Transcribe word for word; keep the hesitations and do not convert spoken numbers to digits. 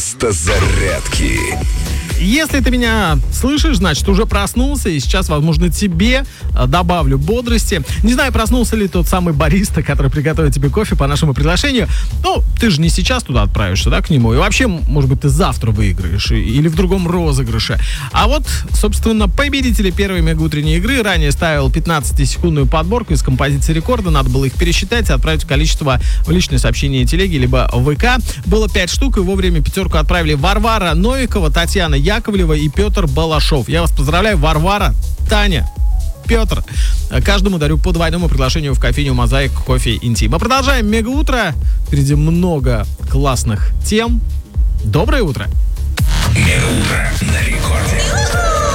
Место зарядки. Если ты меня слышишь, значит, уже проснулся, и сейчас, возможно, тебе добавлю бодрости. Не знаю, проснулся ли тот самый бариста, который приготовит тебе кофе по нашему приглашению. Ну, ты же не сейчас туда отправишься, да, к нему. И вообще, может быть, ты завтра выиграешь или в другом розыгрыше. А вот, собственно, победители первой мегаутренней игры. Ранее ставил пятнадцатисекундную подборку из композиции рекорда. Надо было их пересчитать и отправить количество в личное сообщение телеги, либо в ВК. Было пять штук, и вовремя пятерку отправили Варвара Новикова, Татьяна Яковлева и Петр Балашов. Я вас поздравляю, Варвара, Таня, Петр. Каждому дарю по двойному приглашению в кофейню «Мозаик» кофе «Интим». Мы продолжаем мегаутро. Впереди много классных тем. Доброе утро. Мегаутро на рекорде.